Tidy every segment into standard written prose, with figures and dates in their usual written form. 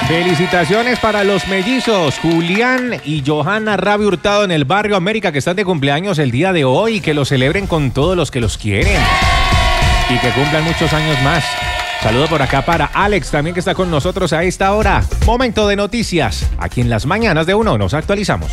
Felicitaciones para los mellizos Julián y Johanna Rabi Hurtado en el barrio América, que están de cumpleaños el día de hoy, y que lo celebren con todos los que los quieren y que cumplan muchos años más. Saludo por acá para Alex, también, que está con nosotros a esta hora. Momento de noticias. Aquí en las mañanas de Uno nos actualizamos.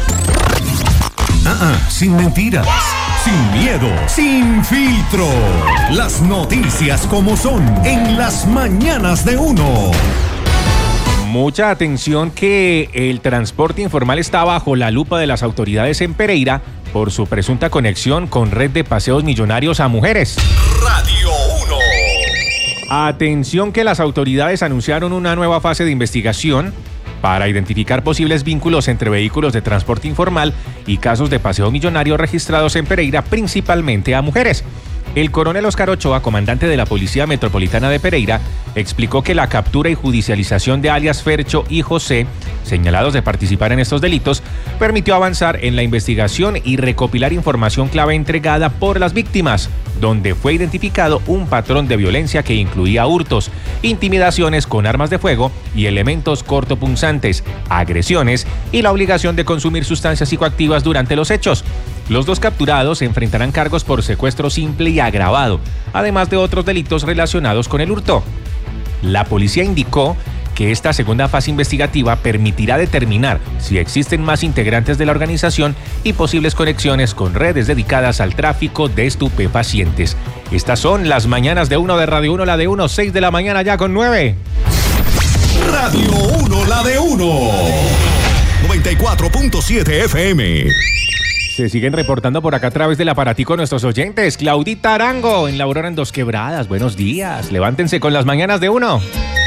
Sin mentiras, sin miedo, sin filtro. Las noticias como son en las mañanas de Uno. Mucha atención, que el transporte informal está bajo la lupa de las autoridades en Pereira por su presunta conexión con red de paseos millonarios a mujeres. Radio 1. Atención, que las autoridades anunciaron una nueva fase de investigación para identificar posibles vínculos entre vehículos de transporte informal y casos de paseo millonario registrados en Pereira, principalmente a mujeres. El coronel Oscar Ochoa, comandante de la Policía Metropolitana de Pereira, explicó que la captura y judicialización de alias Fercho y José, señalados de participar en estos delitos, permitió avanzar en la investigación y recopilar información clave entregada por las víctimas, donde fue identificado un patrón de violencia que incluía hurtos, intimidaciones con armas de fuego y elementos cortopunzantes, agresiones y la obligación de consumir sustancias psicoactivas durante los hechos. Los dos capturados enfrentarán cargos por secuestro simple y agravado, además de otros delitos relacionados con el hurto. La policía indicó que esta segunda fase investigativa permitirá determinar si existen más integrantes de la organización y posibles conexiones con redes dedicadas al tráfico de estupefacientes. Estas son las mañanas de Uno de Radio 1, la de 1, 6 de la mañana ya con 9. Radio 1, la de 1. 94.7 FM. Se siguen reportando por acá a través del aparatico nuestros oyentes. Claudita Arango en La Aurora, en Dos Quebradas. Buenos días. Levántense con las mañanas de Uno.